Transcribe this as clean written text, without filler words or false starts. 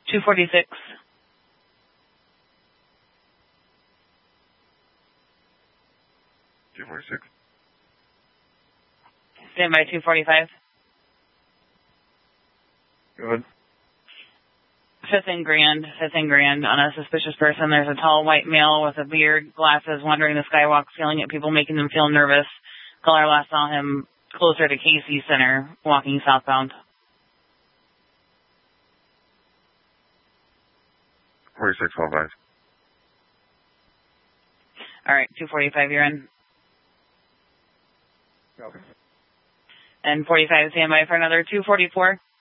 246. Stand by 245. Go ahead. Fifth and Grand on a suspicious person. There's a tall white male with a beard, glasses, wandering the skywalk, yelling at people, making them feel nervous. Caller last saw him closer to Casey Center, walking southbound. 4615. All right, 245, you're in. Okay. And 45, stand by for another 244.